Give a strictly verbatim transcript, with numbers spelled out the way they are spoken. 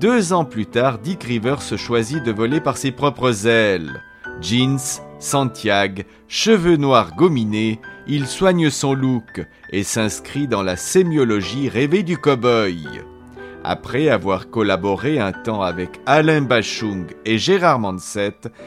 Deux ans plus tard, Dick Rivers se choisit de voler par ses propres ailes. Jeans, Santiago, cheveux noirs gominés, il soigne son look et s'inscrit dans la sémiologie rêvée du cow-boy. Après avoir collaboré un temps avec Alain Bashung et Gérard Manset,